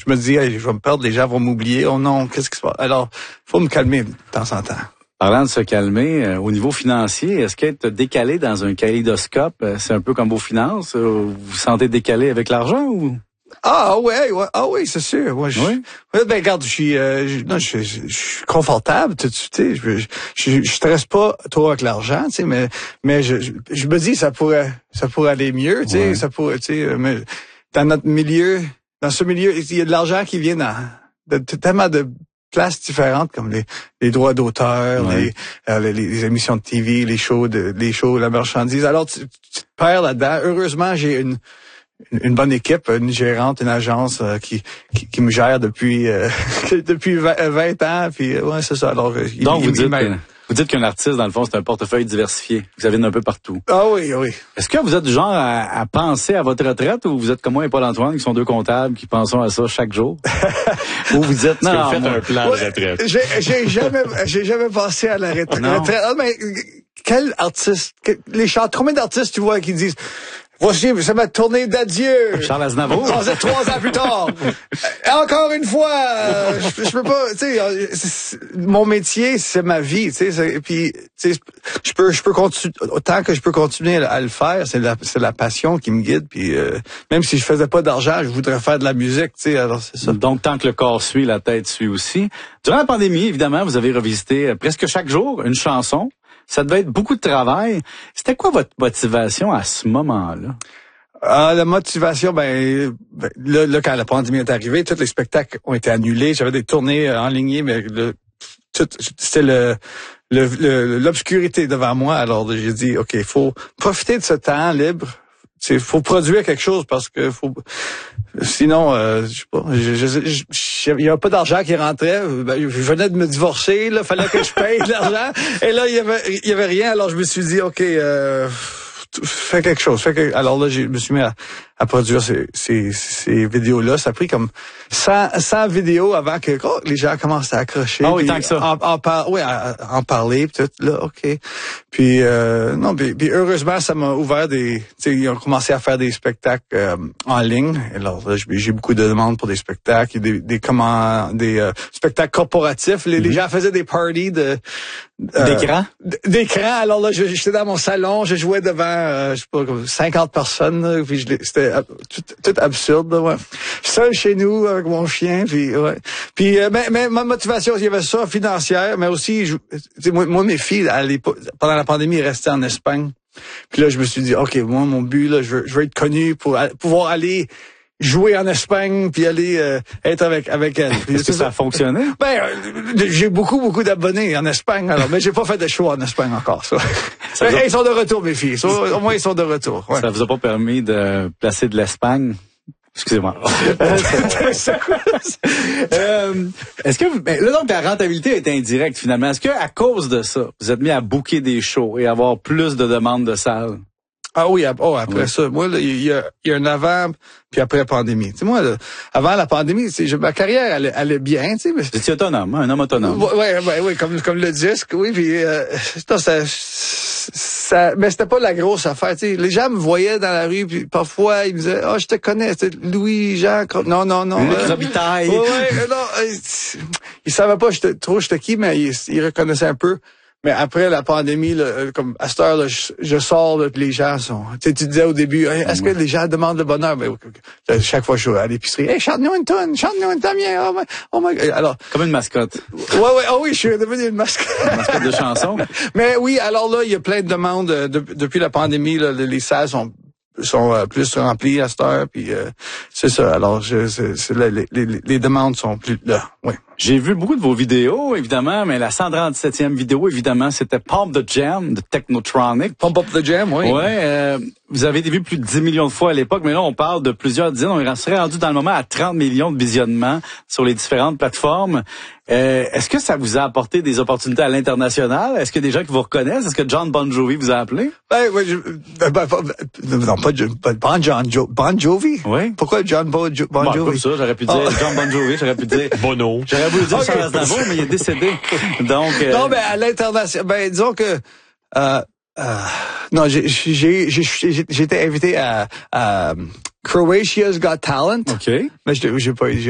je me dis, hey, je vais me perdre, les gens vont m'oublier. Oh non, qu'est-ce qui se passe? Alors, faut me calmer de temps en temps. Parlant de se calmer, au niveau financier, est-ce qu'être décalé dans un kaléidoscope, c'est un peu comme vos finances? Vous vous sentez décalé avec l'argent ou? Ah oui, c'est sûr. Moi, oui? Ben regarde, je suis confortable, tu sais, je stresse pas trop avec l'argent, tu sais, mais je me dis ça pourrait aller mieux, tu sais, ouais. ça pourrait, tu sais, mais dans notre milieu, dans ce milieu, il y a de l'argent qui vient de tellement de places différentes comme les droits d'auteur, ouais. les émissions de TV, les shows, la marchandise. Alors tu te perds là-dedans. Heureusement, j'ai une bonne équipe, une gérante, une agence qui me gère depuis 20 ans. Puis ouais, c'est ça. Alors donc vous dites qu'un artiste, dans le fond, c'est un portefeuille diversifié. Vous avez un peu partout. Ah oui. Est-ce que vous êtes du genre à penser à votre retraite ou vous êtes comme moi et Paul-Antoine, qui sont deux comptables, qui pensons à ça chaque jour? Ou vous êtes, non, faites un plan de retraite. J'ai jamais pensé à la retraite. Ah, mais quel artiste, combien d'artistes tu vois qui disent, voici, c'est ma tournée d'adieu. Charles Aznavour. 3 ans plus tard. Encore une fois, je peux pas, tu sais, mon métier, c'est ma vie, tu sais, puis, tu sais, je peux continuer, autant que je peux continuer à le faire, c'est la passion qui me guide, puis, même si je faisais pas d'argent, je voudrais faire de la musique, tu sais, alors c'est ça. Donc, tant que le corps suit, la tête suit aussi. Durant la pandémie, évidemment, vous avez revisité presque chaque jour une chanson. Ça devait être beaucoup de travail. C'était quoi votre motivation à ce moment-là? La motivation, là, quand la pandémie est arrivée, tous les spectacles ont été annulés. J'avais des tournées enlignées, mais c'était l'obscurité devant moi. Alors, j'ai dit, OK, il faut profiter de ce temps libre. Il faut produire quelque chose parce que sinon, je sais pas, il y avait pas d'argent qui rentrait. Je venais de me divorcer, là, fallait que je paye de l'argent. Et là, il y avait rien. Alors, je me suis dit, OK, fais quelque chose. Alors là, je me suis mis à produire ces vidéos-là. Ça a pris comme 100 vidéos avant que les gens commencent à accrocher. Ah oui, tant que ça. En parler, puis tout, là, OK. Puis, puis heureusement, ça m'a ouvert ils ont commencé à faire des spectacles en ligne. Alors là, j'ai beaucoup de demandes pour des spectacles, des spectacles corporatifs. Les gens faisaient des parties d'écran? D'écran. Alors là, j'étais dans mon salon, je jouais devant, je sais pas, comme 50 personnes, là, puis c'était tout absurde, là, ouais. Seul chez nous, avec mon chien, puis ouais. Puis, mais ma motivation, il y avait ça, financière, mais aussi, moi, mes filles, pendant la pandémie, elles restaient en Espagne. Puis là, je me suis dit, OK, moi, mon but, là, je veux être connu pour pouvoir aller jouer en Espagne puis aller être avec elle. Est-ce que ça a fonctionné? J'ai beaucoup d'abonnés en Espagne, alors, mais j'ai pas fait de show en Espagne encore, ça. Ils sont de retour, mes filles. Au moins, ils sont de retour. Ouais. Ça vous a pas permis de placer de l'Espagne? Excusez-moi. Est-ce que là, donc, la rentabilité est indirecte, finalement. Est-ce que, à cause de ça, vous êtes mis à booker des shows et avoir plus de demandes de salles? Ah oui, après ça. Moi, là, il y a un avant puis après la pandémie. Tu sais, moi, là, avant la pandémie, ma carrière allait bien, tu sais. Mais c'était autonome, un homme autonome. Oui, comme le disque, oui. Puis mais c'était pas la grosse affaire. Tu sais, les gens me voyaient dans la rue, puis parfois ils me disaient, je te connais, Louis, Jean. Non. Robitaille. Ils savaient pas j'étais qui, mais ils reconnaissaient un peu. Mais après la pandémie, là, comme à cette heure, là, je sors, là, les gens sont. Tu disais au début, est-ce que les gens demandent le bonheur? Mais chaque fois que je suis à l'épicerie, chante-nous une tonne, bien. Oh my God. Alors, comme une mascotte. Oui, je suis devenu une mascotte. Une mascotte de chanson. Mais oui, alors là, il y a plein de demandes depuis la pandémie. Là, les salles sont plus remplies à cette heure, puis c'est ça. Alors, les demandes sont plus là. Oui. J'ai vu beaucoup de vos vidéos, évidemment, mais la 137e vidéo, évidemment, c'était Pump the Jam de Technotronic. Pump Up the Jam, oui. Ouais, vous avez vu plus de 10 millions de fois à l'époque, mais là, on parle de plusieurs dizaines. On serait rendu dans le moment à 30 millions de visionnements sur les différentes plateformes. Est-ce que ça vous a apporté des opportunités à l'international? Est-ce qu'il y a des gens qui vous reconnaissent? Est-ce que John Bon Jovi vous a appelé? Non, pas Bon Jovi. Oui. Pourquoi John Bon Jovi? Comme ça, j'aurais pu dire John Bon Jovi, j'aurais pu dire Bono. J'aurais voulu dire Charles Aznavour, mais il est décédé. Donc. Non, mais à l'international, disons que. Non, j'ai été invité à Croatia's Got Talent. OK. Mais j'ai pas